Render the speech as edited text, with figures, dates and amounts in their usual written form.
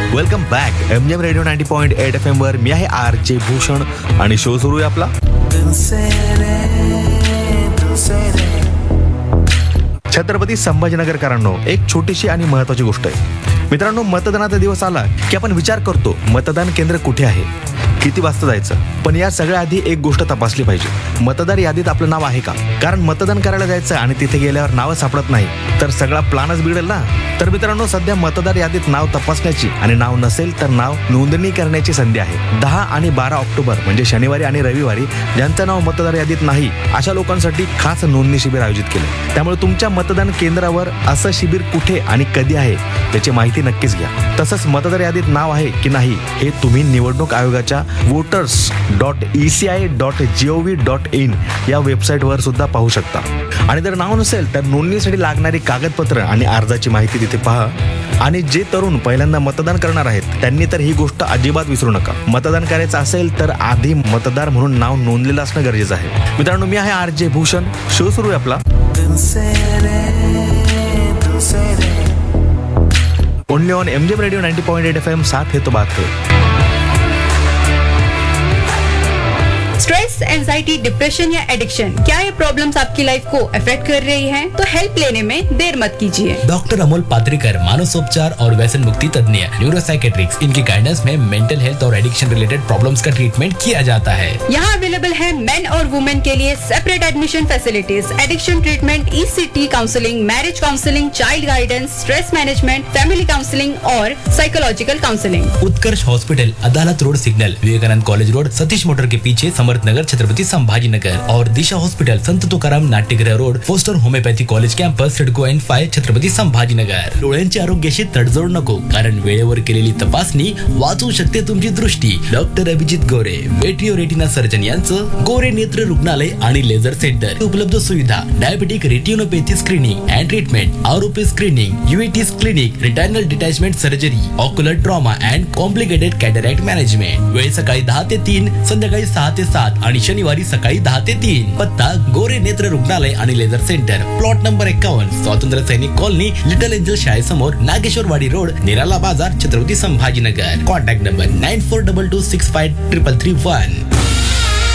Welcome back MGM radio 90.8 FM वर. मी आहे RJ Bhushan आणि शो सुरू आहे आपला छत्रपती संभाजीनगरकरांनो. एक छोटीशी आणि महत्वाची गोष्ट आहे मित्रांनो. मतदानाचा दिवस आला की आपण विचार करतो मतदान केंद्र कुठे आहे, किती वाजता जायचं. पण या सगळ्या आधी एक गोष्ट तपासली पाहिजे, मतदार यादीत आपलं नाव आहे का. कारण मतदान करायला जायचं आणि तिथे गेल्यावर नाव सापडत नाही तर सगळा प्लॅनच बिघडेल ना. तर मित्रांनो, सध्या मतदार यादीत नाव तपासण्याची आणि नाव नसेल तर नाव नोंदणी करण्याची संधी आहे. 10 आणि 12 ऑक्टोबर म्हणजे शनिवारी आणि रविवारी ज्यांचं नाव मतदार यादीत नाही अशा लोकांसाठी खास नोंदणी शिबिर आयोजित केले. त्यामुळे तुमच्या मतदान केंद्रावर असं शिबिर कुठे आणि कधी आहे त्याची माहिती नक्कीच घ्या. तसंच मतदार यादीत नाव आहे की नाही हे तुम्ही निवडणूक आयोगाच्या voters.eci.gov.in या वेबसाईटवर सुद्धा पाहू शकता. आणि जर नाव नसेल तर नोंदणीसाठी लागणारी कागदपत्र आणि अर्जाची माहिती तिथे पहा. आणि जे तरुण पहिल्यांदा मतदान करणार आहेत त्यांनी तर ही गोष्ट अजिबात विसरू नका. मतदान करायचं असेल तर आधी मतदार म्हणून नाव नोंदलेलं असणं गरजेचं आहे. मित्रांनो, मी आहे RJ भूषण. शो सुरू आहे आपला only on MGM radio 90.8 FM. साथ है तो बात है. स्ट्रेस, एंजाइटी, डिप्रेशन या एडिक्शन, क्या ये प्रॉब्लम्स आपकी लाइफ को अफेक्ट कर रही हैं? तो हेल्प लेने में देर मत कीजिए. डॉक्टर अमोल पात्रिकर, मानसोपचार और व्यसन मुक्ति तज्ञ, न्यूरोसाइकेट्रिक्स, इनकी गाइडेंस में मेंटल हेल्थ और एडिक्शन रिलेटेड प्रॉब्लम्स का ट्रीटमेंट किया जाता है. यहाँ अवेलेबल है मेन और वुमेन के लिए separate admission facilities, addiction treatment, ECT counselling, marriage counselling, child guidance, stress management, family counselling और साइकोलॉजिकल काउंसलिंग. उत्कर्ष हॉस्पिटल, अदालत road signal, Vivekananda college road, Satish motor के पीछे, समर्थनगर, छत्रपति संभाजीनगर. और दिशा हॉस्पिटल, संत तुकाराम नाट्यगृह road, poster homeopathy college campus, CIDCO N5, Chhatrapati Sambhajinagar. डोळ्यांच्या आरोग्याशी तडजोड नको, कारण वेळेवर केलेली तपासणी वाचवू शकते तुमची दृष्टी. डॉक्टर अभिजित गोरे, वेट्रिओ रेटिना सर्जन यांचं गोरे नेत्र रुग्णालय आणि लेझर सेंटर. उपलब्ध सुविधा: diabetic retinopathy screening and treatment, आरोपी screening, UETs clinic, रिटायनल detachment surgery, ocular trauma and complicated cataract management. वेळ सकाळी 10 ते 3, संध्याकाळी 6 ते 7 आणि शनिवारी सकाळी 10 ते 3. पत्ता: गोरे नेत्र रुग्णालय आणि लेझर सेंटर, प्लॉट नंबर 51, स्वातंत्र्य सैनिक colony, little angel शाळेसमोर, Nageshwarwadi road, निराला बाजार, छत्रपति संभाजीनगर. Contact number 9422653331.